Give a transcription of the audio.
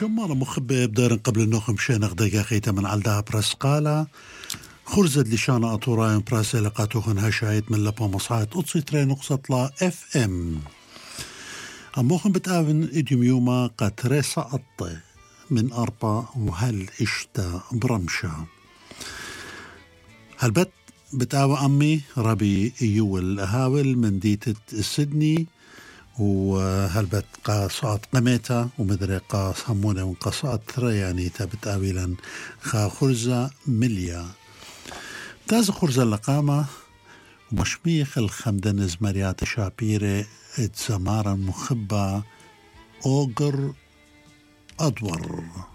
شمال مخبة بدارن قبل النوخ مشانق دقاقيتا من عالدها برسقالة خرزد لشانة أطوراين براسي لقاتوخن هاشايت من لبا مصاعد أطسيترين نقصة اف ام أموخن بتآون إديوم يوما قاتريسا أطي من أربا وهل إشتا برمشا هالبت بتآوى أمي ربي يول هاول من ديتة سيدني وهلبت قاصات قميتا ومدري قاص همونة ونقاصات يعني تبتاويلا خا خرزة مليا تاز خرزة اللقامة ومشميخ الخمدنز مريات شابيري اتزمارا مخبة أوغر أدور